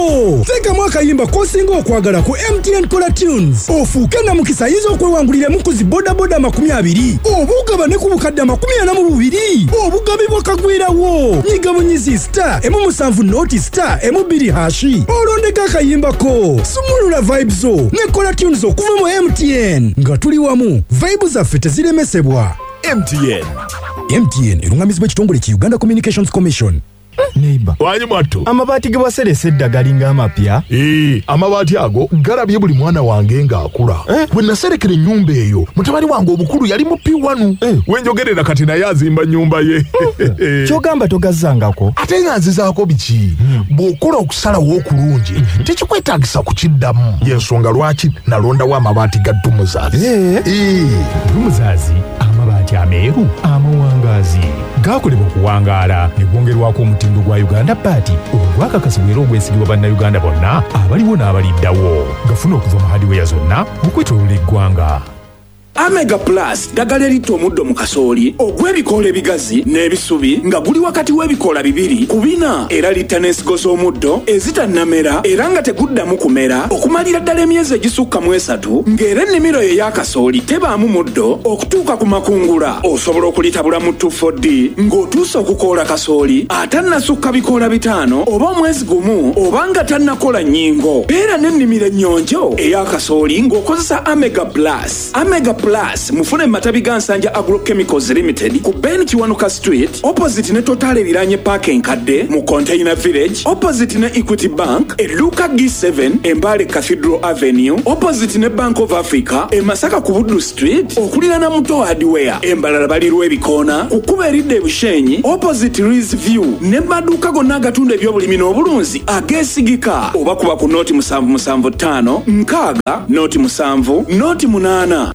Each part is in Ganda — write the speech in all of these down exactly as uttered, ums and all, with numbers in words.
Teekamu akayimba kosinga okwagala ku M T N Color Tunes. Ofuuke na mukisa yizo okwewanguliramu ku zi boda boda makumi abiri. Obugaba ne ku bukadde makumi ana mu bubiri. Obugabi bwakagwirawo. Nyiga munyizi star emu musanvu noti star emu bbiri hashi. Olondeka akayimba ko. Sumulula vibes zo ne Color Tunes okuva mu M T N. Nga tuli wamu. Vibes zaffe teziremesebwa. M T N. M T N erungamizibwa ekitongole ki Uganda Communications Commission. Neighbor. Wanyi mwattu. Amabati ge waserese edda galinga amapya. Eh, amabati ago galabye buli mwana wange nga akula. Eh? Bwe naserekera ennyumba eyo, mutabani wange omukulu yali mu P one. Eh, wenjogerera kati naye azimba nnyumba ye. Kyogamba togazzangako. Ate nga nzizaako biki? Hmm. Bw'okola okusalawo okulungi, hmm. tekikwetaagisa kukiddamu. Y'ensonga lwaki nalondawo amabati ga Dumuzaazi. Eh. Eh. Dumuzaazi, amabati ameeru, amawangaazi. Gaakolebwa okuwangaala ne gwongerwako omutindo gwa Uganda Party ogwakakasibwa era ogwesigibwa bannayuganda bonna abaliwo n'abaliddawo. Gafuna okuva mu hardware zonna okwetooloola eggwanga. Omega Plus ddagala erita omuddo mu kasooli ogw'ebikoola ebigazi n'ebisubi nga guli wakati w'ebikoola bibiri ku bina era litta n'ensigo z'omuddo ezitannamera era nga teguddamu kumera okumalira ddala emyezi egisukka mu esatu ng'era ennimiro ye y'akasooli tebaamu muddo okutuuka ku makungula. Osobola okulitabula mu two four D ng'otuusa okukoola kasooli atannasukka bikoola bitaano oba omwezi gumu oba nga tannakola nnyingo. Beera n'ennimiro ennyonjo ey'akasooli ng'okozesa Omega Plus. Omega Plus mufune matabi ga Nsanja Agrochemicals Limited ku Ben Kiwanuka Street opposite ne Total Liranye Park enkadde mu Container Village opposite ne Equity Bank e Luka G seven Embale Cathedral Avenue opposite ne Bank of Africa e Masaka ku Buddu Street okulirana Muto Hardware Embalala balirwa ebikoona ku kuba eridde ebushenyi opposite Rees View ne maduuka gonna agatunda ebyobulimi n'obulunzi ageesigika oba kuba ku noti musanvu musanvu ttaano nkaaga noti musanvu noti munaana.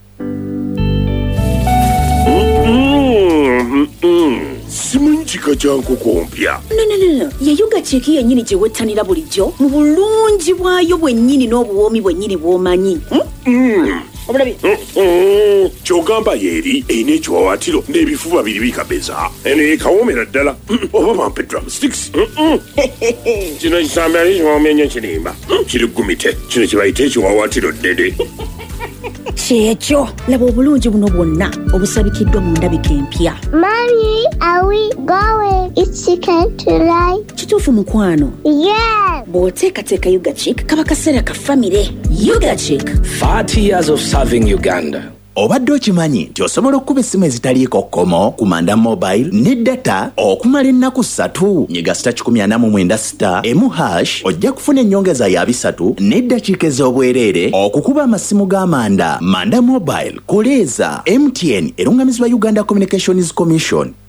Simanyi kika kya nkoko mpya. No, no, no, no. Ye Yuga Chick yennyini gye wettanira bulijjo mu bulungi bwayo bwennyini n'obuwoomi bwennyini bw'omanyi. Mm. Obulabi. Kyogamba yeeri eyina ekiwawaatiro n'ebifuba biri bikabeza. Eno ekawoomera ddala. Oba bampe drumsticks. Kino kisambe ali kiwoomenye kirimba. Kiri gumite. Kino kibayita ekiwawaatiro ddede. Kyekyo laba obulungi buno bwonna obusabikiddwa mu ndabika empya. Mommy, are we going? It's chicken tonight. Kituufu mukwano? Yeah. Bw'oteekateeka Yuga Chick kaba kaseera ka famire. Yuga Chick. forty years of serving Uganda. Obadde okimanyi nti osobola okuba essimu ezitaliiko kkomo ku Manda Mobile ne data okumala ennaku ssatu. Nyiga star kikumi ana mu mwenda star emu hash ojja kufuna ennyongeza ya bisatu n'eddakiika ez'obwereere okukuba amasimu ga Manda. Manda Mobile koleeza M T N erungamizibwa Uganda Communications Commission.